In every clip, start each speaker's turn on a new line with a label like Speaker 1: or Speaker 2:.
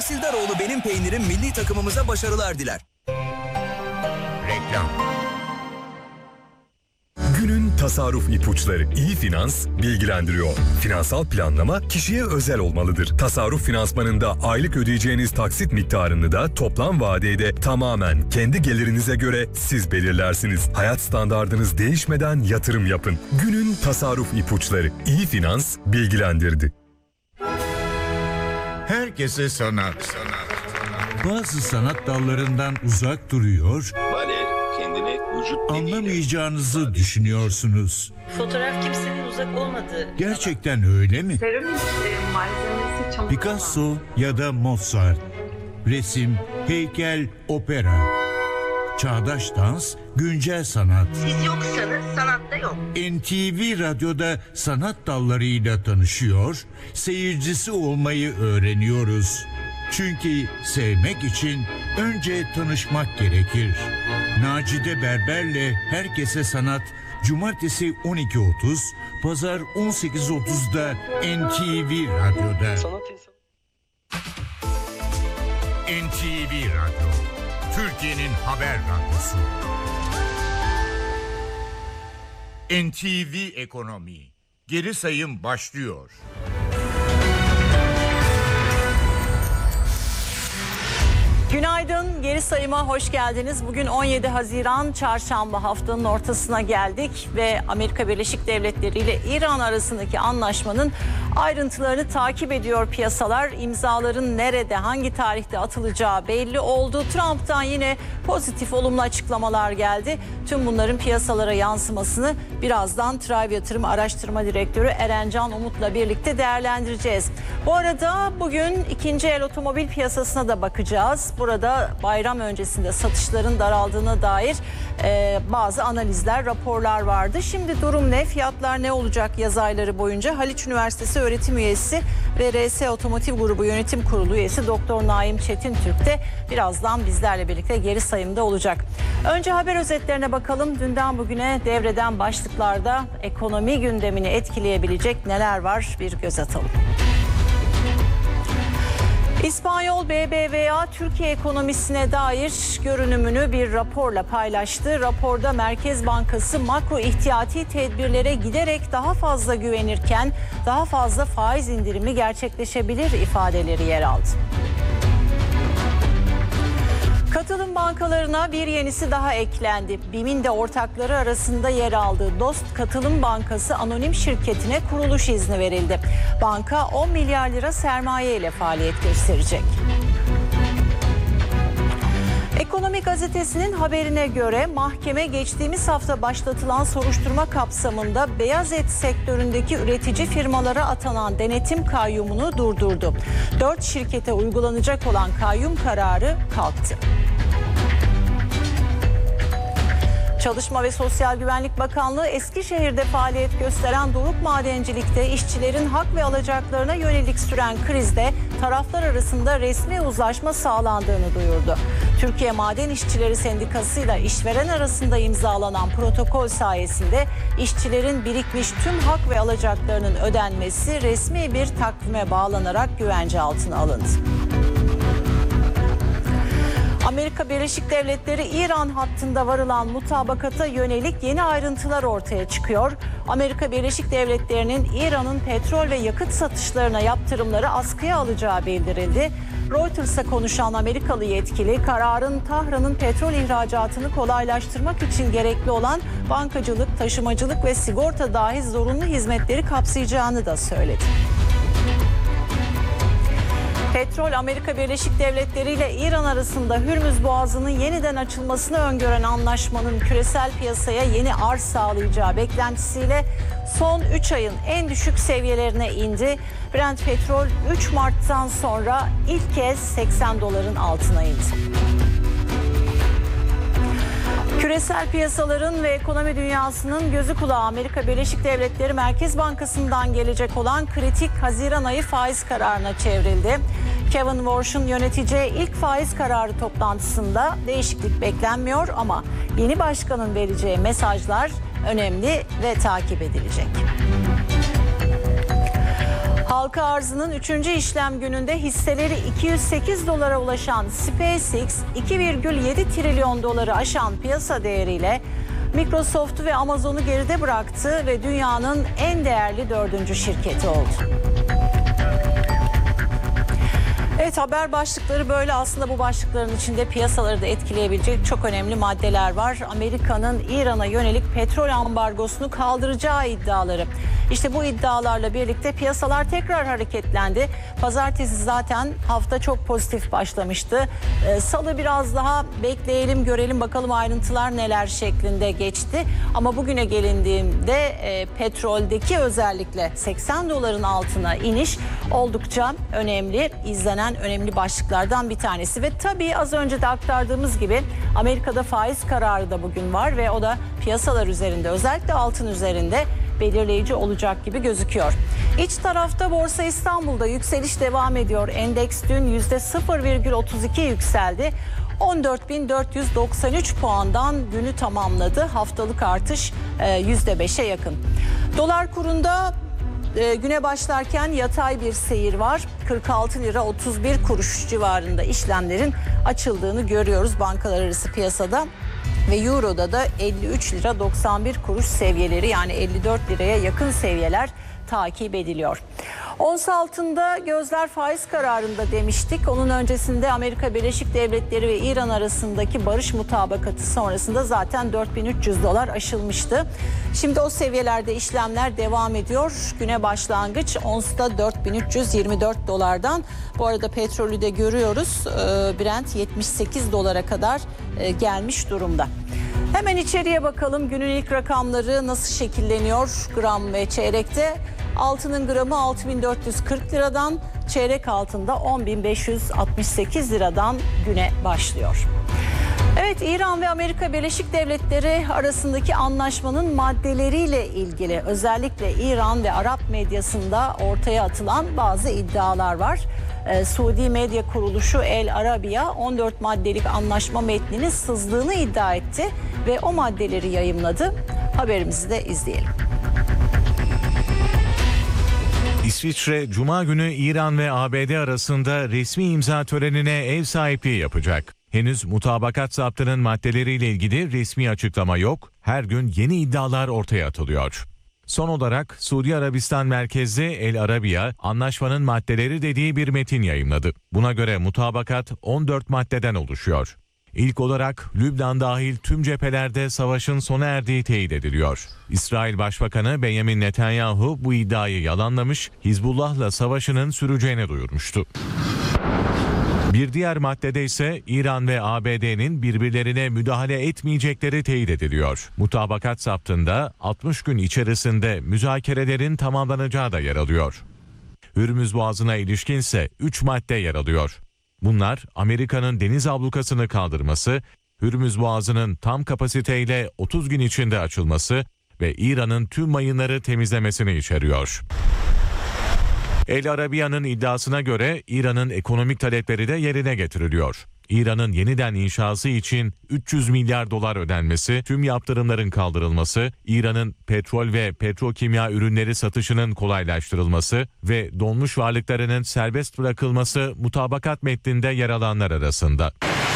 Speaker 1: Tahsildaroğlu Benim Peynirim milli takımımıza başarılar diler.
Speaker 2: Reklam.
Speaker 3: Günün tasarruf ipuçları. İyi Finans bilgilendiriyor. Finansal planlama kişiye özel olmalıdır. Tasarruf finansmanında aylık ödeyeceğiniz taksit miktarını da toplam vadede tamamen kendi gelirinize göre siz belirlersiniz. Hayat standardınız değişmeden yatırım yapın. Günün tasarruf ipuçları. İyi Finans bilgilendirdi.
Speaker 2: Herkese sanat.
Speaker 4: Bazı sanat dallarından uzak duruyor,
Speaker 5: kendini vücut
Speaker 4: anlamayacağınızı düşünüyorsunuz.
Speaker 6: Fotoğraf kimsenin uzak olmadığı.
Speaker 4: Gerçekten öyle mi?
Speaker 7: Seramik malzemesi çamur.
Speaker 4: Picasso ya da Mozart. Resim, heykel, opera. Çağdaş dans, güncel sanat.
Speaker 6: Siz yoksanız sanatta yok.
Speaker 4: NTV Radyo'da sanat dallarıyla tanışıyor, seyircisi olmayı öğreniyoruz. Çünkü sevmek için önce tanışmak gerekir. Macide Berber'le Herkese Sanat, Cumartesi 12.30, Pazar 18.30'da NTV Radyo'da.
Speaker 2: NTV Radyo, Türkiye'nin haber radyosu. NTV Ekonomi, geri sayım başlıyor.
Speaker 8: Günaydın, geri sayıma hoş geldiniz. Bugün 17 Haziran Çarşamba, haftanın ortasına geldik ve Amerika Birleşik Devletleri ile İran arasındaki anlaşmanın ayrıntılarını takip ediyor piyasalar. İmzaların nerede, hangi tarihte atılacağı belli oldu. Trump'tan yine pozitif, olumlu açıklamalar geldi. Tüm bunların piyasalara yansımasını birazdan Tribe Yatırım Araştırma Direktörü Erencan Umut'la birlikte değerlendireceğiz. Bu arada bugün ikinci el otomobil piyasasına da bakacağız. Burada bayram öncesinde satışların daraldığına dair bazı analizler, raporlar vardı. Şimdi durum ne? Fiyatlar ne olacak yaz ayları boyunca? Haliç Üniversitesi öğretim üyesi ve RS Otomotiv Grubu Yönetim Kurulu üyesi Doktor Naim Çetintürk de birazdan bizlerle birlikte geri sayımda olacak. Önce haber özetlerine bakalım. Dünden bugüne devreden başlıklarda ekonomi gündemini etkileyebilecek neler var? Bir göz atalım. İspanyol BBVA Türkiye ekonomisine dair görünümünü bir raporla paylaştı. Raporda Merkez Bankası makro ihtiyati tedbirlere giderek daha fazla güvenirken daha fazla faiz indirimi gerçekleşebilir ifadeleri yer aldı. Katılım bankalarına bir yenisi daha eklendi. BİM'in de ortakları arasında yer aldığı Dost Katılım Bankası anonim şirketine kuruluş izni verildi. Banka 10 milyar lira sermaye ile faaliyet gösterecek. Ekonomi Gazetesi'nin haberine göre mahkeme geçtiğimiz hafta başlatılan soruşturma kapsamında beyaz et sektöründeki üretici firmalara atanan denetim kayyumunu durdurdu. 4 şirkete uygulanacak olan kayyum kararı kalktı. Çalışma ve Sosyal Güvenlik Bakanlığı Eskişehir'de faaliyet gösteren Doruk Madencilik'te işçilerin hak ve alacaklarına yönelik süren krizde taraflar arasında resmi uzlaşma sağlandığını duyurdu. Türkiye Maden İşçileri Sendikası ile işveren arasında imzalanan protokol sayesinde işçilerin birikmiş tüm hak ve alacaklarının ödenmesi resmi bir takvime bağlanarak güvence altına alındı. Amerika Birleşik Devletleri İran hattında varılan mutabakata yönelik yeni ayrıntılar ortaya çıkıyor. Amerika Birleşik Devletleri'nin İran'ın petrol ve yakıt satışlarına yaptırımları askıya alacağı bildirildi. Reuters'a konuşan Amerikalı yetkili kararın Tahran'ın petrol ihracatını kolaylaştırmak için gerekli olan bankacılık, taşımacılık ve sigorta dahil zorunlu hizmetleri kapsayacağını da söyledi. Petrol, Amerika Birleşik Devletleri ile İran arasında Hürmüz Boğazı'nın yeniden açılmasını öngören anlaşmanın küresel piyasaya yeni arz sağlayacağı beklentisiyle son 3 ayın en düşük seviyelerine indi. Brent petrol 3 Mart'tan sonra ilk kez 80 doların altına indi. Küresel piyasaların ve ekonomi dünyasının gözü kulağı Amerika Birleşik Devletleri Merkez Bankası'ndan gelecek olan kritik Haziran ayı faiz kararına çevrildi. Kevin Warsh'un yöneteceği ilk faiz kararı toplantısında değişiklik beklenmiyor ama yeni başkanın vereceği mesajlar önemli ve takip edilecek. Halka arzının 3. işlem gününde hisseleri 208 dolara ulaşan SpaceX 2,7 trilyon doları aşan piyasa değeriyle Microsoft'u ve Amazon'u geride bıraktı ve dünyanın en değerli 4. şirketi oldu. Evet, haber başlıkları böyle. Aslında bu başlıkların içinde piyasaları da etkileyebilecek çok önemli maddeler var. Amerika'nın İran'a yönelik petrol ambargosunu kaldıracağı iddiaları. İşte bu iddialarla birlikte piyasalar tekrar hareketlendi. Pazartesi zaten hafta çok pozitif başlamıştı. Salı biraz daha bekleyelim, görelim bakalım ayrıntılar neler şeklinde geçti. Ama bugüne gelindiğinde petroldeki özellikle 80 doların altına iniş oldukça önemli, izlenen önemli başlıklardan bir tanesi. Ve tabii az önce de aktardığımız gibi Amerika'da faiz kararı da bugün var ve o da piyasalar üzerinde, özellikle altın üzerinde belirleyici olacak gibi gözüküyor. İç tarafta Borsa İstanbul'da yükseliş devam ediyor. Endeks dün %0,32 yükseldi. 14.493 puandan günü tamamladı. Haftalık artış %5'e yakın. Dolar kurunda güne başlarken yatay bir seyir var. 46 lira 31 kuruş civarında işlemlerin açıldığını görüyoruz bankalar arası piyasada. Ve Euro'da da 53 lira 91 kuruş seviyeleri, yani 54 liraya yakın seviyeler takip ediliyor. Ons altında gözler faiz kararında demiştik. Onun öncesinde Amerika Birleşik Devletleri ve İran arasındaki barış mutabakatı sonrasında zaten 4300 dolar aşılmıştı. Şimdi o seviyelerde işlemler devam ediyor. Güne başlangıç onsta 4324 dolardan. Bu arada petrolü de görüyoruz. Brent 78 dolara kadar gelmiş durumda. Hemen içeriye bakalım. Günün ilk rakamları nasıl şekilleniyor gram ve çeyrekte? Altının gramı 6.440 liradan, çeyrek altında 10.568 liradan güne başlıyor. Evet, İran ve Amerika Birleşik Devletleri arasındaki anlaşmanın maddeleriyle ilgili özellikle İran ve Arap medyasında ortaya atılan bazı iddialar var. Suudi medya kuruluşu El Arabiya 14 maddelik anlaşma metninin sızdığını iddia etti ve o maddeleri yayımladı. Haberimizi de izleyelim.
Speaker 9: İsviçre, Cuma günü İran ve ABD arasında resmi imza törenine ev sahipliği yapacak. Henüz mutabakat zaptının maddeleriyle ilgili resmi açıklama yok. Her gün yeni iddialar ortaya atılıyor. Son olarak Suudi Arabistan merkezli El Arabiya, anlaşmanın maddeleri dediği bir metin yayımladı. Buna göre mutabakat 14 maddeden oluşuyor. İlk olarak Lübnan dahil tüm cephelerde savaşın sona erdiği teyit ediliyor. İsrail Başbakanı Benjamin Netanyahu bu iddiayı yalanlamış, Hizbullah'la savaşının süreceğini duyurmuştu. Bir diğer maddede ise İran ve ABD'nin birbirlerine müdahale etmeyecekleri teyit ediliyor. Mutabakat zaptında 60 gün içerisinde müzakerelerin tamamlanacağı da yer alıyor. Hürmüz Boğazı'na ilişkinse 3 madde yer alıyor. Bunlar Amerika'nın deniz ablukasını kaldırması, Hürmüz Boğazı'nın tam kapasiteyle 30 gün içinde açılması ve İran'ın tüm mayınları temizlemesini içeriyor. El Arabiya'nın iddiasına göre İran'ın ekonomik talepleri de yerine getiriliyor. İran'ın yeniden inşası için 300 milyar dolar ödenmesi, tüm yaptırımların kaldırılması, İran'ın petrol ve petrokimya ürünleri satışının kolaylaştırılması ve donmuş varlıklarının serbest bırakılması mutabakat metninde yer alanlar arasında.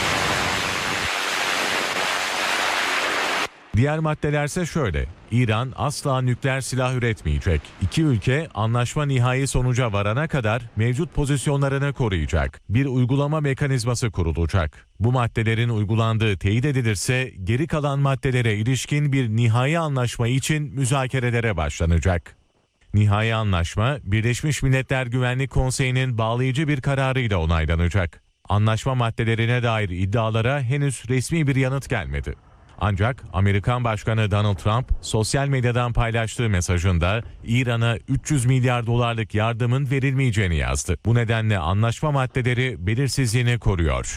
Speaker 9: Diğer maddelerse şöyle: İran asla nükleer silah üretmeyecek. İki ülke anlaşma nihai sonuca varana kadar mevcut pozisyonlarını koruyacak. Bir uygulama mekanizması kurulacak. Bu maddelerin uygulandığı teyit edilirse geri kalan maddelere ilişkin bir nihai anlaşma için müzakerelere başlanacak. Nihai anlaşma Birleşmiş Milletler Güvenlik Konseyi'nin bağlayıcı bir kararıyla onaylanacak. Anlaşma maddelerine dair iddialara henüz resmi bir yanıt gelmedi. Ancak Amerikan Başkanı Donald Trump sosyal medyadan paylaştığı mesajında İran'a 300 milyar dolarlık yardımın verilmeyeceğini yazdı. Bu nedenle anlaşma maddeleri belirsizliğini koruyor.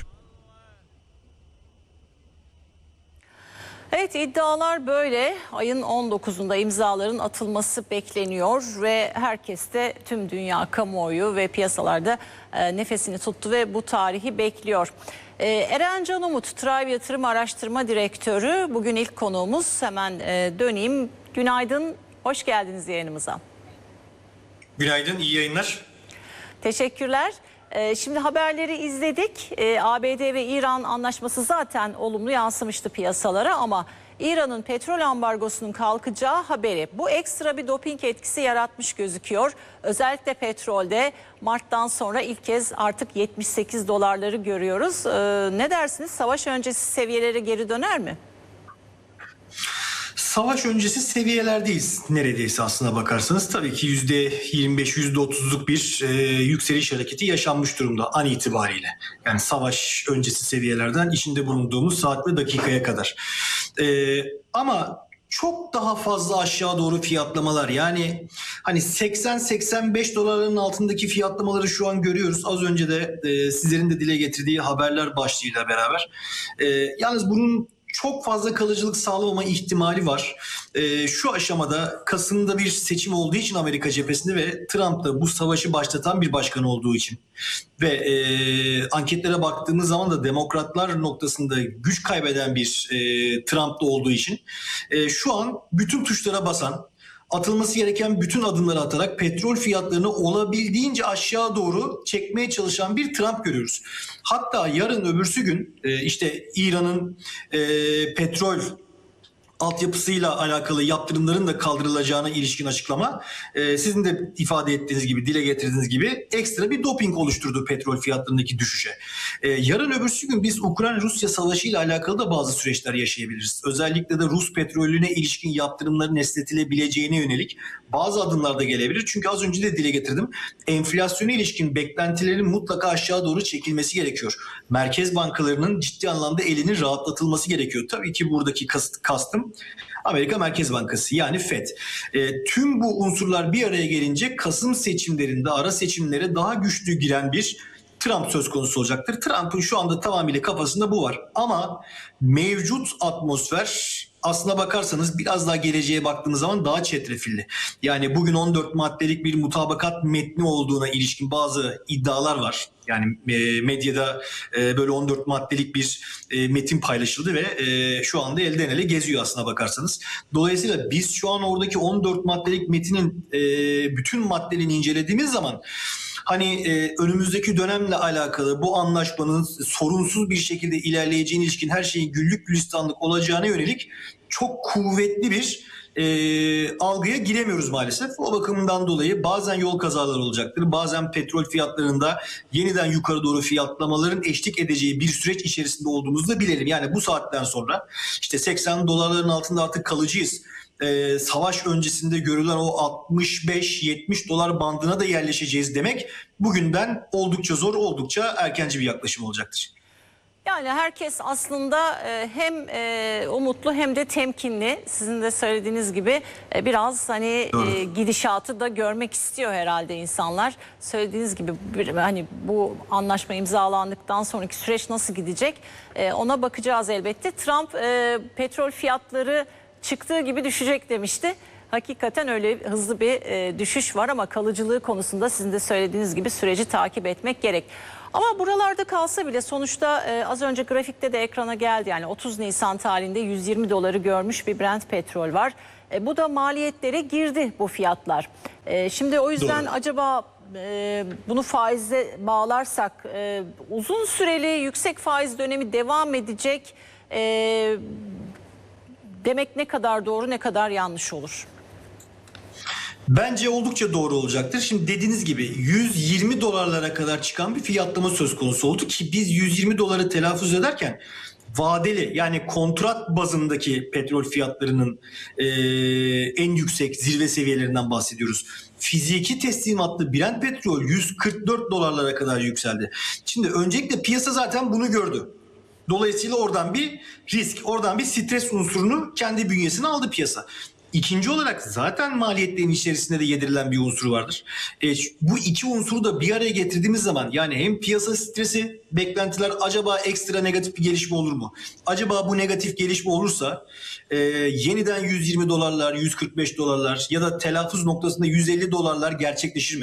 Speaker 8: Evet, iddialar böyle. Ayın 19'unda imzaların atılması bekleniyor ve herkes de, tüm dünya kamuoyu ve piyasalarda nefesini tuttu ve bu tarihi bekliyor. Eren Can Umut, Tribe Yatırım Araştırma Direktörü bugün ilk konuğumuz. Hemen döneyim. Günaydın, hoş geldiniz yayınımıza.
Speaker 10: Günaydın, iyi yayınlar.
Speaker 8: Teşekkürler. Şimdi haberleri izledik. ABD ve İran anlaşması zaten olumlu yansımıştı piyasalara ama İran'ın petrol ambargosunun kalkacağı haberi bu ekstra bir doping etkisi yaratmış gözüküyor. Özellikle petrolde Mart'tan sonra ilk kez artık 78 dolarları görüyoruz. Ne dersiniz? Savaş öncesi seviyelere geri döner mi?
Speaker 10: Savaş öncesi seviyelerdeyiz neredeyse aslına bakarsanız. Tabii ki %25, %30'luk bir yükseliş hareketi yaşanmış durumda an itibariyle. Yani savaş öncesi seviyelerden içinde bulunduğumuz saat ve dakikaya kadar. Ama çok daha fazla aşağı doğru fiyatlamalar, yani hani 80-85 dolarların altındaki fiyatlamaları şu an görüyoruz. Az önce de sizlerin de dile getirdiği haberler başlığıyla beraber. Yalnız bunun çok fazla kalıcılık sağlamama ihtimali var. Şu aşamada Kasım'da bir seçim olduğu için Amerika cephesinde ve Trump da bu savaşı başlatan bir başkan olduğu için ve anketlere baktığımız zaman da demokratlar noktasında güç kaybeden bir Trump'da olduğu için şu an bütün tuşlara basan, atılması gereken bütün adımları atarak petrol fiyatlarını olabildiğince aşağı doğru çekmeye çalışan bir Trump görüyoruz. Hatta yarın öbürsü gün işte İran'ın petrol altyapısıyla alakalı yaptırımların da kaldırılacağına ilişkin açıklama sizin de ifade ettiğiniz gibi, dile getirdiğiniz gibi ekstra bir doping oluşturdu petrol fiyatlarındaki düşüşe. Yarın öbürsü gün biz Ukrayna-Rusya savaşı ile alakalı da bazı süreçler yaşayabiliriz. Özellikle de Rus petrolüne ilişkin yaptırımların esnetilebileceğine yönelik bazı adımlar da gelebilir. Çünkü az önce de dile getirdim. Enflasyona ilişkin beklentilerin mutlaka aşağı doğru çekilmesi gerekiyor. Merkez bankalarının ciddi anlamda elinin rahatlatılması gerekiyor. Tabii ki buradaki kastım Amerika Merkez Bankası, yani FED. Tüm bu unsurlar bir araya gelince Kasım seçimlerinde ara seçimlere daha güçlü giren bir Trump söz konusu olacaktır. Trump'ın şu anda tamamıyla kafasında bu var. Ama mevcut atmosfer aslına bakarsanız biraz daha geleceğe baktığımız zaman daha çetrefilli. Yani bugün 14 maddelik bir mutabakat metni olduğuna ilişkin bazı iddialar var. Yani medyada böyle 14 maddelik bir metin paylaşıldı ve şu anda elden ele geziyor aslına bakarsanız. Dolayısıyla biz şu an oradaki 14 maddelik metinin bütün maddelerini incelediğimiz zaman hani önümüzdeki dönemle alakalı bu anlaşmanın sorunsuz bir şekilde ilerleyeceğine ilişkin her şeyin güllük gülistanlık olacağına yönelik çok kuvvetli bir algıya giremiyoruz maalesef. O bakımından dolayı bazen yol kazaları olacaktır. Bazen petrol fiyatlarında yeniden yukarı doğru fiyatlamaların eşlik edeceği bir süreç içerisinde olduğumuzu da bilelim. Yani bu saatten sonra işte 80 dolarların altında artık kalıcıyız. Savaş öncesinde görülen o 65-70 dolar bandına da yerleşeceğiz demek bugünden oldukça zor, oldukça erkenci bir yaklaşım olacaktır.
Speaker 8: Yani herkes aslında hem umutlu hem de temkinli. Sizin de söylediğiniz gibi biraz hani gidişatı da görmek istiyor herhalde insanlar. Söylediğiniz gibi hani bu anlaşma imzalandıktan sonraki süreç nasıl gidecek ona bakacağız elbette. Trump petrol fiyatları çıktığı gibi düşecek demişti. Hakikaten öyle hızlı bir düşüş var ama kalıcılığı konusunda sizin de söylediğiniz gibi süreci takip etmek gerek. Ama buralarda kalsa bile sonuçta az önce grafikte de ekrana geldi. Yani 30 Nisan tarihinde 120 doları görmüş bir Brent petrol var. Bu da maliyetlere girdi bu fiyatlar. Şimdi o yüzden acaba bunu faize bağlarsak uzun süreli yüksek faiz dönemi devam edecek demek ne kadar doğru ne kadar yanlış olur?
Speaker 10: Bence oldukça doğru olacaktır. Şimdi dediğiniz gibi 120 dolarlara kadar çıkan bir fiyatlama söz konusu oldu ki biz 120 doları telaffuz ederken vadeli, yani kontrat bazındaki petrol fiyatlarının en yüksek zirve seviyelerinden bahsediyoruz. Fiziki teslimatlı Brent petrol 144 dolarlara kadar yükseldi. Şimdi öncelikle piyasa zaten bunu gördü. Dolayısıyla oradan bir risk, oradan bir stres unsurunu kendi bünyesine aldı piyasa. İkinci olarak zaten maliyetlerin içerisinde de yedirilen bir unsur vardır. Bu iki unsuru da bir araya getirdiğimiz zaman, yani hem piyasa stresi, beklentiler, acaba ekstra negatif bir gelişme olur mu? Acaba bu negatif gelişme olursa yeniden 120 dolarlar, 145 dolarlar ya da telaffuz noktasında 150 dolarlar gerçekleşir mi?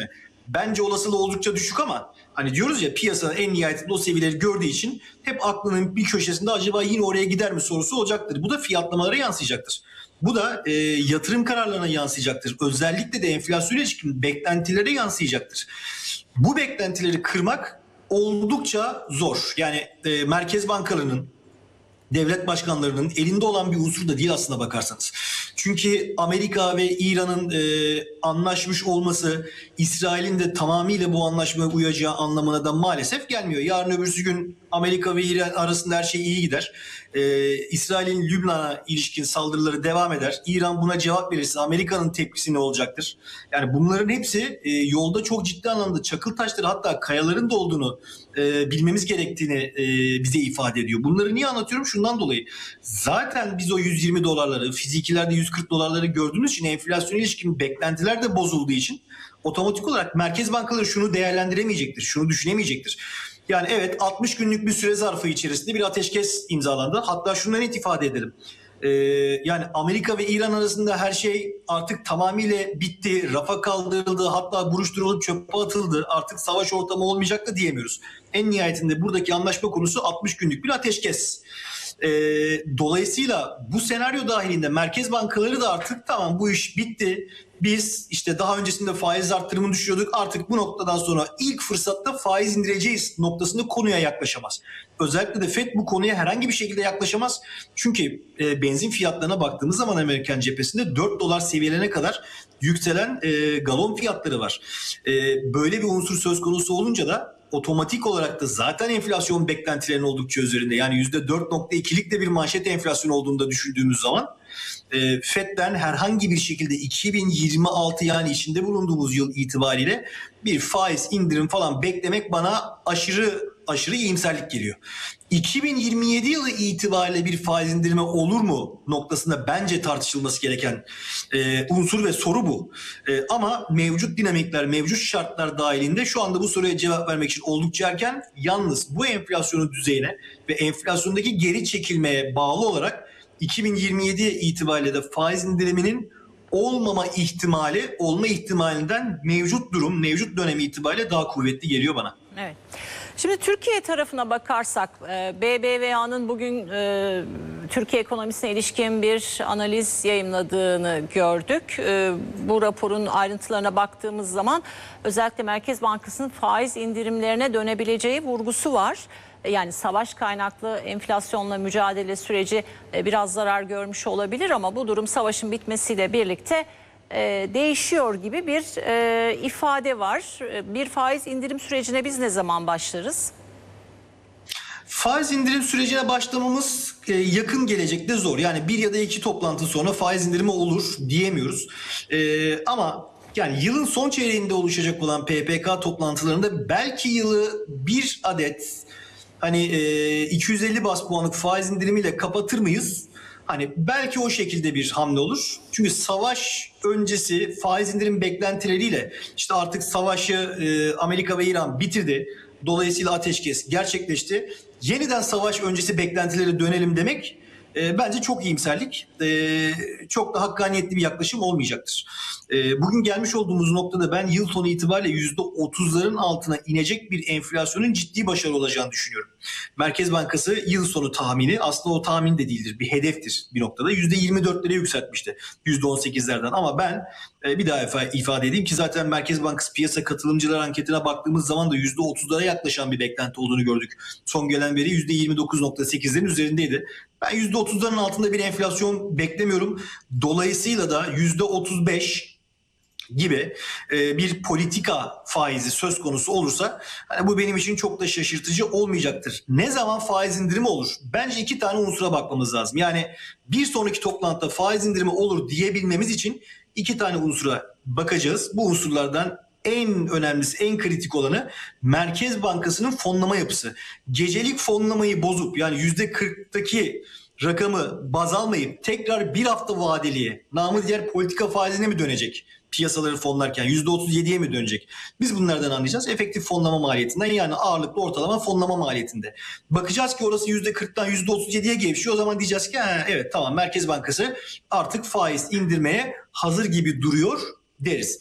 Speaker 10: bence olasılığı oldukça düşük ama hani diyoruz ya, piyasa en nihayetinde o seviyeleri gördüğü için hep aklının bir köşesinde acaba yine oraya gider mi sorusu olacaktır. Bu da fiyatlamalara yansıyacaktır. Bu da yatırım kararlarına yansıyacaktır. Özellikle de enflasyon ilişkin beklentilere yansıyacaktır. Bu beklentileri kırmak oldukça zor. Yani merkez bankalarının, devlet başkanlarının elinde olan bir unsur da değil aslına bakarsanız. Çünkü Amerika ve İran'ın anlaşmış olması İsrail'in de tamamıyla bu anlaşmaya uyacağı anlamına da maalesef gelmiyor. Yarın öbürsü gün Amerika ve İran arasında her şey iyi gider. İsrail'in Lübnan'a ilişkin saldırıları devam eder. İran buna cevap verirse Amerika'nın tepkisi ne olacaktır? Yani bunların hepsi yolda çok ciddi anlamda çakıl taşları, hatta kayaların da olduğunu bilmemiz gerektiğini bize ifade ediyor. Bunları niye anlatıyorum? Şundan dolayı. Zaten biz o 120 dolarları, fizikilerde 140 dolarları gördüğümüz için enflasyon ilişkin beklentiler de bozulduğu için otomatik olarak merkez bankaları şunu değerlendiremeyecektir, şunu düşünemeyecektir. Yani evet, 60 günlük bir süre zarfı içerisinde bir ateşkes imzalandı. Hatta şundan net ifade edelim. Yani Amerika ve İran arasında her şey artık tamamıyla bitti, rafa kaldırıldı, hatta buruşturulup çöpe atıldı. Artık savaş ortamı olmayacak da diyemiyoruz. En nihayetinde buradaki anlaşma konusu 60 günlük bir ateşkes. Dolayısıyla bu senaryo dahilinde merkez bankaları da artık tamam, bu iş bitti. Biz işte daha öncesinde faiz arttırımını düşürüyorduk. Artık bu noktadan sonra ilk fırsatta faiz indireceğiz noktasında konuya yaklaşamaz. Özellikle de FED bu konuya herhangi bir şekilde yaklaşamaz. Çünkü benzin fiyatlarına baktığımız zaman Amerikan cephesinde 4 dolar seviyelerine kadar yükselen galon fiyatları var. Böyle bir unsur söz konusu olunca da otomatik olarak da zaten enflasyon beklentilerinin oldukça üzerinde. Yani %4.2'lik de bir manşet enflasyon olduğunu da düşündüğümüz zaman FED'den herhangi bir şekilde 2026, yani içinde bulunduğumuz yıl itibariyle bir faiz indirim falan beklemek bana aşırı iyimserlik geliyor. 2027 yılı itibariyle bir faiz indirimi olur mu noktasında bence tartışılması gereken unsur ve soru bu. Ama mevcut dinamikler, mevcut şartlar dahilinde şu anda bu soruya cevap vermek için oldukça erken. Yalnız bu enflasyonun düzeyine ve enflasyondaki geri çekilmeye bağlı olarak 2027 itibariyle de faiz indiriminin olma ihtimalinden mevcut dönem itibariyle daha kuvvetli geliyor bana.
Speaker 8: Evet. Şimdi Türkiye tarafına bakarsak BBVA'nın bugün Türkiye ekonomisine ilişkin bir analiz yayımladığını gördük. Bu raporun ayrıntılarına baktığımız zaman özellikle Merkez Bankası'nın faiz indirimlerine dönebileceği vurgusu var. Yani savaş kaynaklı enflasyonla mücadele süreci biraz zarar görmüş olabilir ama bu durum savaşın bitmesiyle birlikte değişiyor gibi bir ifade var. Bir faiz indirim sürecine biz ne zaman başlarız?
Speaker 10: Faiz indirim sürecine başlamamız yakın gelecekte zor. Yani bir ya da iki toplantı sonra faiz indirimi olur diyemiyoruz. Ama yani yılın son çeyreğinde oluşacak olan PPK toplantılarında belki yılı bir adet 250 bas puanlık faiz indirimiyle kapatır mıyız? Hani belki o şekilde bir hamle olur. Çünkü savaş öncesi faiz indirim beklentileriyle işte artık savaşı Amerika ve İran bitirdi. Dolayısıyla ateşkes gerçekleşti. Yeniden savaş öncesi beklentilere dönelim demek bence çok iyimserlik. Çok da hakkaniyetli bir yaklaşım olmayacaktır. Bugün gelmiş olduğumuz noktada ben yıl sonu itibariyle %30'ların altına inecek bir enflasyonun ciddi başarı olacağını düşünüyorum. Merkez Bankası yıl sonu tahmini, aslında o tahmin de değildir, bir hedeftir bir noktada. %24'lere yükseltmişti %18'lerden, ama ben bir daha ifade edeyim ki zaten Merkez Bankası piyasa katılımcılar anketine baktığımız zaman da %30'lara yaklaşan bir beklenti olduğunu gördük. Son gelen veri %29.8'lerin üzerindeydi. Ben %30'ların altında bir enflasyon beklemiyorum. Dolayısıyla da %35 gibi bir politika faizi söz konusu olursa bu benim için çok da şaşırtıcı olmayacaktır. Ne zaman faiz indirimi olur? Bence iki tane unsura bakmamız lazım. Yani bir sonraki toplantıda faiz indirimi olur diyebilmemiz için iki tane unsura bakacağız. Bu unsurlardan en önemlisi, en kritik olanı Merkez Bankası'nın fonlama yapısı. Gecelik fonlamayı bozup yani %40'taki rakamı baz almayıp tekrar bir hafta vadeliye, namı diğer politika faizine mi dönecek? Piyasaları fonlarken %37'ye mi dönecek? Biz bunlardan anlayacağız. Efektif fonlama maliyetinden, yani ağırlıklı ortalama fonlama maliyetinde. Bakacağız ki orası %40'tan %37'ye gevşiyor. O zaman diyeceğiz ki evet tamam, Merkez Bankası artık faiz indirmeye hazır gibi duruyor deriz.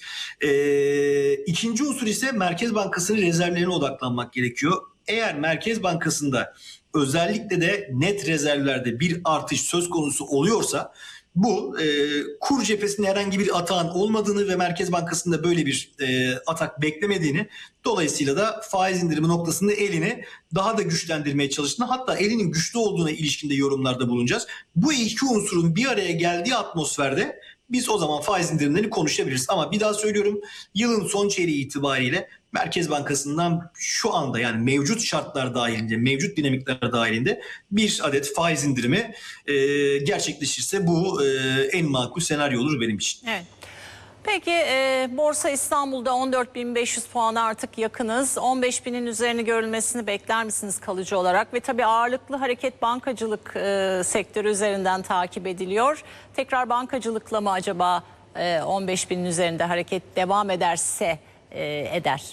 Speaker 10: İkinci unsur ise Merkez Bankası'nın rezervlerine odaklanmak gerekiyor. Eğer Merkez Bankası'nda özellikle de net rezervlerde bir artış söz konusu oluyorsa bu kur cephesinde herhangi bir atağın olmadığını ve Merkez Bankası'nda böyle bir atak beklemediğini, dolayısıyla da faiz indirimi noktasında elini daha da güçlendirmeye çalıştığını, hatta elinin güçlü olduğuna ilişkinde yorumlarda bulunacağız. Bu iki unsurun bir araya geldiği atmosferde biz o zaman faiz indirimlerini konuşabiliriz. Ama bir daha söylüyorum, yılın son çeyreği itibariyle Merkez Bankası'ndan şu anda, yani mevcut şartlar dahilinde, mevcut dinamikler dahilinde bir adet faiz indirimi gerçekleşirse bu en makul senaryo olur benim için.
Speaker 8: Evet. Peki Borsa İstanbul'da 14.500 puana artık yakınız. 15.000'in üzerine görülmesini bekler misiniz kalıcı olarak? Ve tabii ağırlıklı hareket bankacılık sektörü üzerinden takip ediliyor. Tekrar bankacılıkla mı acaba 15.000'in üzerinde hareket devam ederse eder?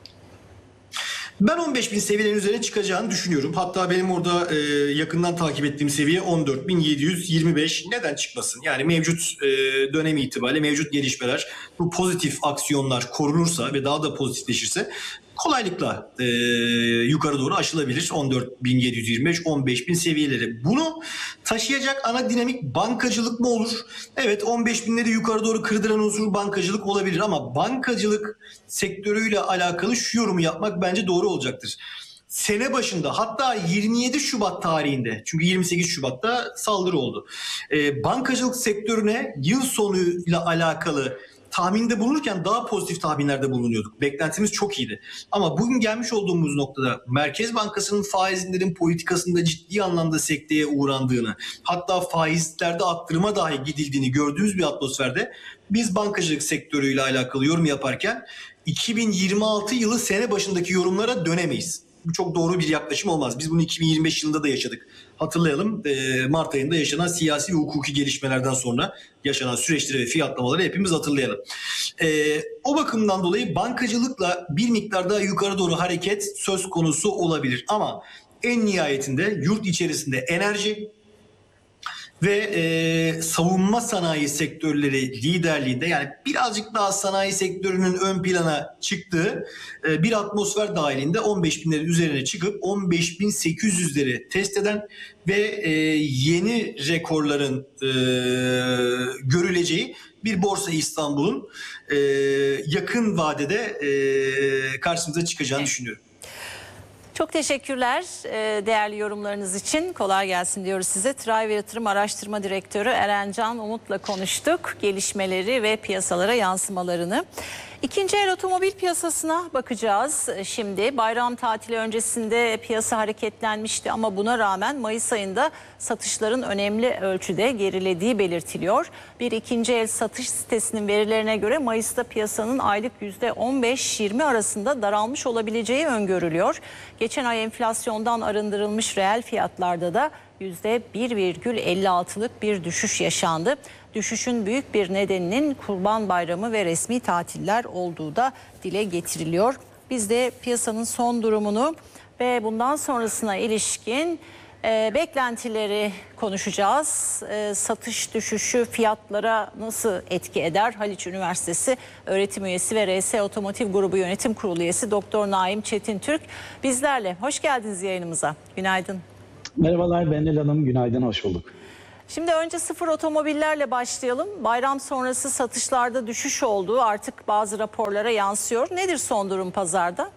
Speaker 10: Ben 15.000 seviyelerin üzerine çıkacağını düşünüyorum. Hatta benim orada yakından takip ettiğim seviye 14.725. Neden çıkmasın? Yani mevcut dönemi itibariyle mevcut gelişmeler, bu pozitif aksiyonlar korunursa ve daha da pozitifleşirse kolaylıkla yukarı doğru aşılabilir 14.725, 15.000 seviyeleri. Bunu taşıyacak ana dinamik bankacılık mı olur? Evet, 15.000'leri yukarı doğru kırdıran unsur bankacılık olabilir ama bankacılık sektörüyle alakalı şu yorumu yapmak bence doğru olacaktır. Sene başında, hatta 27 Şubat tarihinde, çünkü 28 Şubat'ta saldırı oldu, bankacılık sektörüne yıl sonuyla alakalı tahminde bulunurken daha pozitif tahminlerde bulunuyorduk. Beklentimiz çok iyiydi. Ama bugün gelmiş olduğumuz noktada Merkez Bankası'nın faiz indirim politikasında ciddi anlamda sekteye uğrandığını, hatta faizlerde arttırıma dahi gidildiğini gördüğümüz bir atmosferde biz bankacılık sektörüyle alakalı yorum yaparken 2026 yılı sene başındaki yorumlara dönemeyiz. Bu çok doğru bir yaklaşım olmaz. Biz bunu 2025 yılında da yaşadık. Hatırlayalım, Mart ayında yaşanan siyasi ve hukuki gelişmelerden sonra yaşanan süreçleri ve fiyatlamaları hepimiz hatırlayalım. O bakımdan dolayı bankacılıkla bir miktar daha yukarı doğru hareket söz konusu olabilir. Ama en nihayetinde yurt içerisinde enerji ve savunma sanayi sektörleri liderliğinde, yani birazcık daha sanayi sektörünün ön plana çıktığı bir atmosfer dahilinde 15.000'lerin üzerine çıkıp 15.800'leri test eden ve yeni rekorların görüleceği bir Borsa İstanbul'un yakın vadede karşımıza çıkacağını düşünüyorum.
Speaker 8: Çok teşekkürler değerli yorumlarınız için. Kolay gelsin diyoruz size. Trive Yatırım Araştırma Direktörü Erencan Umut'la konuştuk. Gelişmeleri ve piyasalara yansımalarını. İkinci el otomobil piyasasına bakacağız şimdi. Bayram tatili öncesinde piyasa hareketlenmişti ama buna rağmen Mayıs ayında satışların önemli ölçüde gerilediği belirtiliyor. Bir ikinci el satış sitesinin verilerine göre Mayıs'ta piyasanın aylık %15-20 arasında daralmış olabileceği öngörülüyor. Geçen ay enflasyondan arındırılmış reel fiyatlarda da %1,56'lık bir düşüş yaşandı. Düşüşün büyük bir nedeninin Kurban Bayramı ve resmi tatiller olduğu da dile getiriliyor. Biz de piyasanın son durumunu ve bundan sonrasına ilişkin beklentileri konuşacağız. Satış düşüşü fiyatlara nasıl etki eder? Haliç Üniversitesi öğretim üyesi ve RS Otomotiv Grubu Yönetim Kurulu üyesi Doktor Naim Çetintürk bizlerle. Hoş geldiniz yayınımıza. Günaydın.
Speaker 11: Merhabalar Benel Hanım, günaydın, hoş bulduk.
Speaker 8: Şimdi önce sıfır otomobillerle başlayalım. Bayram sonrası satışlarda düşüş olduğu artık bazı raporlara yansıyor. Nedir son durum pazarda?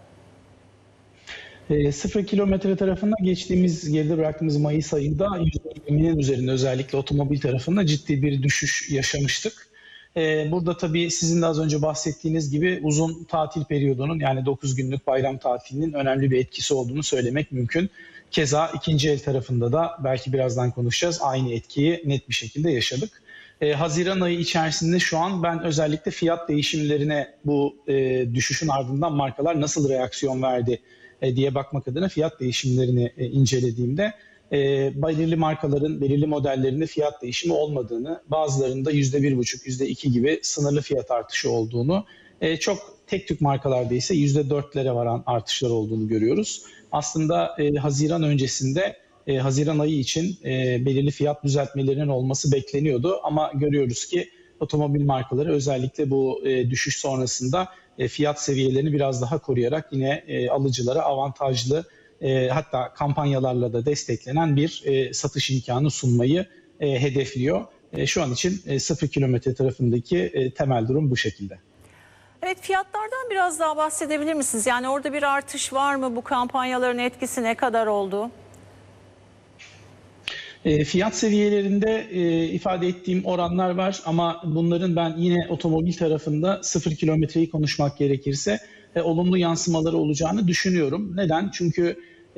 Speaker 11: Sıfır kilometre tarafında geçtiğimiz, geride bıraktığımız Mayıs ayında %20'nin üzerinde özellikle otomobil tarafında ciddi bir düşüş yaşamıştık. Burada tabii sizin de az önce bahsettiğiniz gibi uzun tatil periyodunun, yani 9 günlük bayram tatilinin önemli bir etkisi olduğunu söylemek mümkün. Keza ikinci el tarafında da belki birazdan konuşacağız, aynı etkiyi net bir şekilde yaşadık. Haziran ayı içerisinde şu an ben özellikle fiyat değişimlerine, bu düşüşün ardından markalar nasıl reaksiyon verdi diye bakmak adına fiyat değişimlerini incelediğimde belirli markaların, belirli modellerinde fiyat değişimi olmadığını, bazılarında %1,5, %2 gibi sınırlı fiyat artışı olduğunu, çok tek tük markalarda ise %4'lere varan artışlar olduğunu görüyoruz. Aslında Haziran öncesinde, Haziran ayı için belirli fiyat düzeltmelerinin olması bekleniyordu ama görüyoruz ki otomobil markaları özellikle bu düşüş sonrasında fiyat seviyelerini biraz daha koruyarak yine alıcılara avantajlı hatta kampanyalarla da desteklenen bir satış imkanı sunmayı hedefliyor. Şu an için 0 kilometre tarafındaki temel durum bu şekilde.
Speaker 8: Evet, fiyatlardan biraz daha bahsedebilir misiniz? Yani orada bir artış var mı? Bu kampanyaların etkisi ne kadar oldu?
Speaker 11: Fiyat seviyelerinde ifade ettiğim oranlar var ama bunların ben yine otomobil tarafında 0 kilometreyi konuşmak gerekirse olumlu yansımaları olacağını düşünüyorum. Neden? Çünkü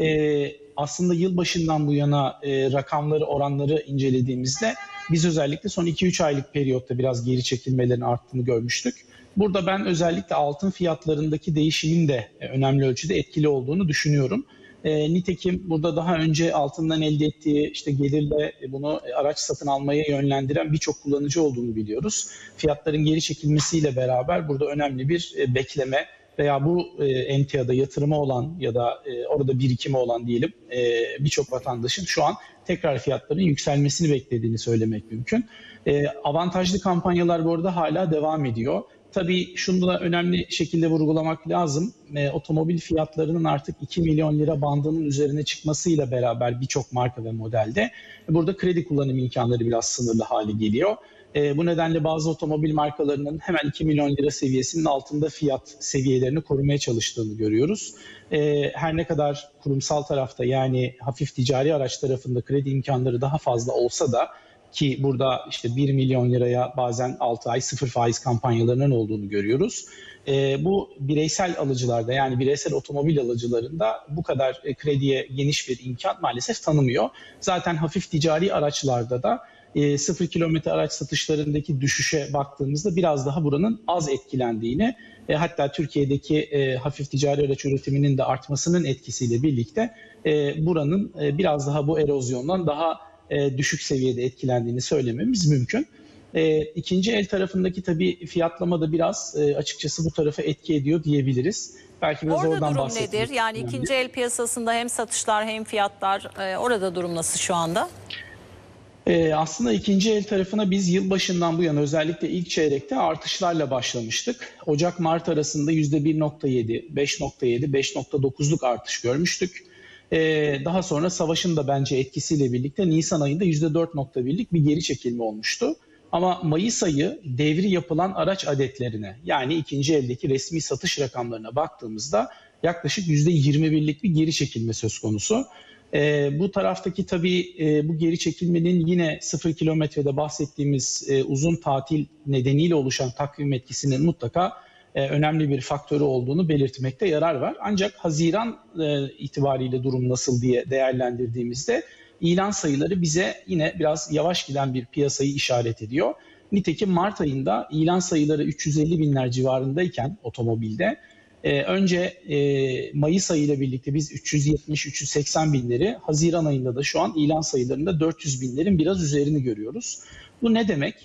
Speaker 11: aslında yılbaşından bu yana rakamları, oranları incelediğimizde biz özellikle son 2-3 aylık periyotta biraz geri çekilmelerin arttığını görmüştük. Burada ben özellikle altın fiyatlarındaki değişimin de önemli ölçüde etkili olduğunu düşünüyorum. Nitekim burada daha önce altından elde ettiği gelirle bunu araç satın almaya yönlendiren birçok kullanıcı olduğunu biliyoruz. Fiyatların geri çekilmesiyle beraber burada önemli bir bekleme veya bu emtiada yatırımı olan ya da orada birikimi olan diyelim birçok vatandaşın şu an tekrar fiyatların yükselmesini beklediğini söylemek mümkün. Avantajlı kampanyalar bu arada hala devam ediyor. Tabii şunu da önemli şekilde vurgulamak lazım. Otomobil fiyatlarının artık 2 milyon lira bandının üzerine çıkmasıyla beraber birçok marka ve modelde burada kredi kullanım imkanları biraz sınırlı hale geliyor. Bu nedenle bazı otomobil markalarının hemen 2 milyon lira seviyesinin altında fiyat seviyelerini korumaya çalıştığını görüyoruz. Her ne kadar kurumsal tarafta yani hafif ticari araç tarafında kredi imkanları daha fazla olsa da ki burada 1 milyon liraya bazen 6 ay 0 faiz kampanyalarının olduğunu görüyoruz. Bu bireysel alıcılarda yani bireysel otomobil alıcılarında bu kadar krediye geniş bir imkan maalesef tanımıyor. Zaten hafif ticari araçlarda da 0 kilometre araç satışlarındaki düşüşe baktığımızda biraz daha buranın az etkilendiğini hatta Türkiye'deki hafif ticari araç üretiminin de artmasının etkisiyle birlikte buranın biraz daha bu erozyondan daha düşük seviyede etkilendiğini söylememiz mümkün. İkinci el tarafındaki tabii fiyatlama da biraz açıkçası bu tarafa etki ediyor diyebiliriz. Belki biraz
Speaker 8: orada
Speaker 11: oradan
Speaker 8: durum nedir? Yani ikinci el piyasasında hem satışlar hem fiyatlar orada durum nasıl şu anda?
Speaker 11: Aslında ikinci el tarafına biz yılbaşından bu yana özellikle ilk çeyrekte artışlarla başlamıştık. Ocak-Mart arasında %1.7, 5.7, 5.9'luk artış görmüştük. Daha sonra savaşın da bence etkisiyle birlikte Nisan ayında %4.1'lik bir geri çekilme olmuştu. Ama Mayıs ayı devri yapılan araç adetlerine yani ikinci eldeki resmi satış rakamlarına baktığımızda yaklaşık %21'lik bir geri çekilme söz konusu. Bu taraftaki tabii bu geri çekilmenin yine 0 kilometrede bahsettiğimiz uzun tatil nedeniyle oluşan takvim etkisinin mutlaka önemli bir faktörü olduğunu belirtmekte yarar var. Ancak Haziran itibariyle durum nasıl diye değerlendirdiğimizde ilan sayıları bize yine biraz yavaş giden bir piyasayı işaret ediyor. Nitekim Mart ayında ilan sayıları 350 binler civarındayken otomobilde önce Mayıs ayıyla birlikte biz 370-380 binleri, Haziran ayında da şu an ilan sayılarında 400 binlerin biraz üzerini görüyoruz. Bu ne demek?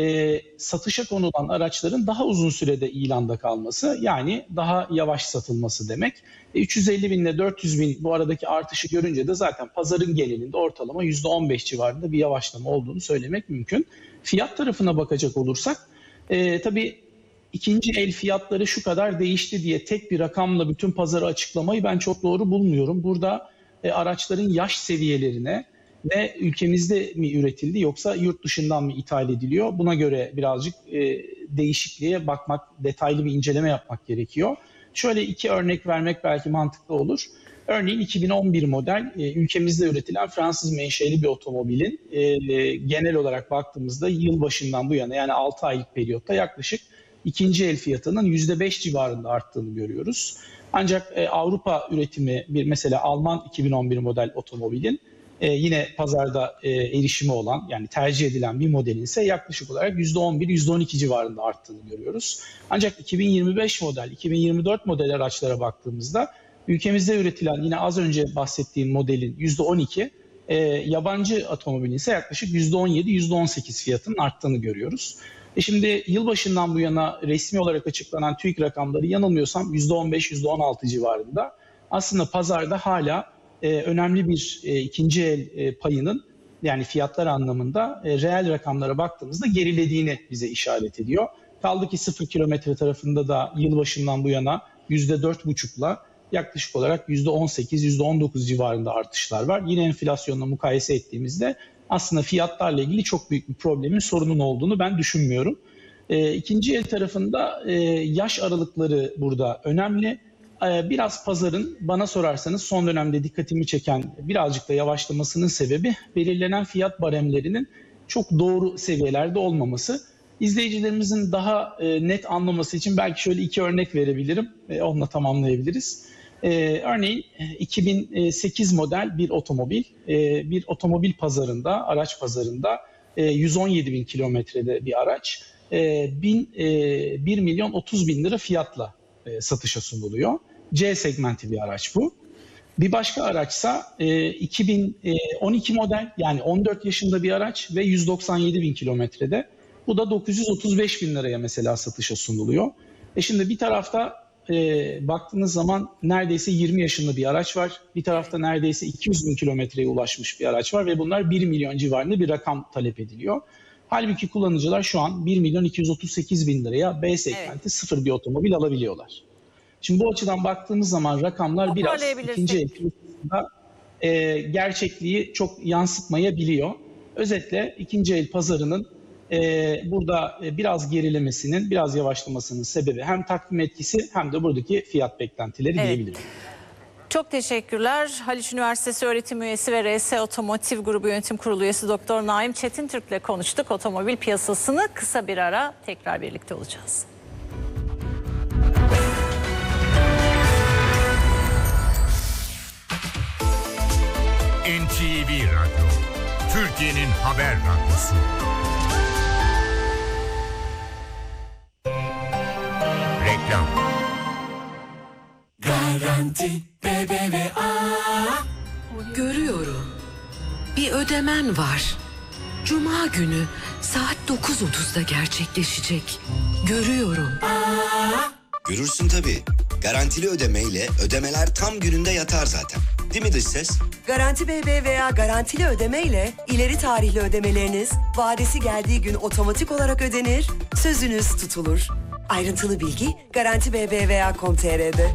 Speaker 11: Satışa konulan araçların daha uzun sürede ilanda kalması yani daha yavaş satılması demek. 350 bin ile 400 bin bu aradaki artışı görünce de zaten pazarın genelinde ortalama %15 civarında bir yavaşlama olduğunu söylemek mümkün. Fiyat tarafına bakacak olursak tabii ikinci el fiyatları şu kadar değişti diye tek bir rakamla bütün pazarı açıklamayı ben çok doğru bulmuyorum. Burada araçların yaş seviyelerine ve ülkemizde mi üretildi yoksa yurt dışından mı ithal ediliyor? Buna göre birazcık değişikliğe bakmak, detaylı bir inceleme yapmak gerekiyor. Şöyle 2 örnek vermek belki mantıklı olur. Örneğin 2011 model ülkemizde üretilen Fransız menşeli bir otomobilin genel olarak baktığımızda yılbaşından bu yana yani 6 aylık periyotta yaklaşık ikinci el fiyatının %5 civarında arttığını görüyoruz. Ancak Avrupa üretimi bir mesela Alman 2011 model otomobilin yine pazarda erişimi olan yani tercih edilen bir modelin ise yaklaşık olarak %11-12 civarında arttığını görüyoruz. Ancak 2025 model, 2024 model araçlara baktığımızda ülkemizde üretilen yine az önce bahsettiğim modelin %12, yabancı otomobilin ise yaklaşık %17-18 fiyatının arttığını görüyoruz. Şimdi yılbaşından bu yana resmi olarak açıklanan TÜİK rakamları yanılmıyorsam %15-16 civarında. Aslında pazarda hala önemli bir ikinci el payının yani fiyatlar anlamında reel rakamlara baktığımızda gerilediğini bize işaret ediyor. Kaldı ki 0 kilometre tarafında da yılbaşından bu yana %4,5'la yaklaşık olarak %18, %19 civarında artışlar var. Yine enflasyonla mukayese ettiğimizde aslında fiyatlarla ilgili çok büyük bir problemin, sorunun olduğunu ben düşünmüyorum. İkinci el tarafında yaş aralıkları burada önemli. Biraz pazarın bana sorarsanız son dönemde dikkatimi çeken birazcık da yavaşlamasının sebebi belirlenen fiyat baremlerinin çok doğru seviyelerde olmaması. İzleyicilerimizin daha net anlaması için belki şöyle 2 örnek verebilirim. Onunla tamamlayabiliriz. Örneğin 2008 model bir otomobil pazarında, araç pazarında 117 bin kilometrede bir araç 1 milyon 30 bin lira fiyatla satışa sunuluyor. C segmenti bir araç bu. Bir başka araçsa 2012 model, yani 14 yaşında bir araç ve 197 bin kilometrede. Bu da 935 bin liraya mesela satışa sunuluyor. Şimdi bir tarafta baktığınız zaman neredeyse 20 yaşında bir araç var. Bir tarafta neredeyse 200 bin kilometreye ulaşmış bir araç var ve bunlar 1 milyon civarında bir rakam talep ediliyor. Halbuki kullanıcılar şu an 1 milyon 238 bin liraya B segmenti sıfır bir otomobil alabiliyorlar. Şimdi bu açıdan baktığımız zaman rakamlar biraz ikinci el piyasasında gerçekliği çok yansıtmayabiliyor. Özetle ikinci el pazarının burada biraz gerilemesinin, biraz yavaşlamasının sebebi hem takvim etkisi hem de buradaki fiyat beklentileri diyebilirim.
Speaker 8: Çok teşekkürler. Haliç Üniversitesi öğretim üyesi ve RS Otomotiv Grubu Yönetim Kurulu üyesi Doktor Naim Çetintürk'le konuştuk. Otomobil piyasasını kısa bir ara tekrar birlikte olacağız.
Speaker 2: NTV Radyo, Türkiye'nin haber radyosu. Reklam.
Speaker 12: Garanti BBVA. Görüyorum. Bir ödemen var. Cuma günü saat 9.30'da gerçekleşecek. Görüyorum.
Speaker 13: Görürsün tabii. Garantili ödemeyle ödemeler tam gününde yatar zaten. Değil mi dış ses?
Speaker 14: Garanti BBVA garantili ödemeyle ileri tarihli ödemeleriniz vadesi geldiği gün otomatik olarak ödenir, sözünüz tutulur. Ayrıntılı bilgi Garanti BBVA.com.tr'de.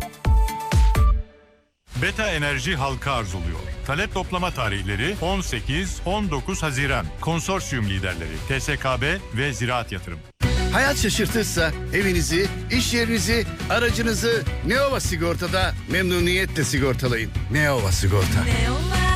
Speaker 15: Beta Enerji halka arz oluyor. Talep toplama tarihleri 18-19 Haziran. Konsorsiyum liderleri TSKB ve Ziraat Yatırım.
Speaker 16: Hayat şaşırtırsa evinizi, iş yerinizi, aracınızı Neova Sigorta'da memnuniyetle sigortalayın. Neova Sigorta.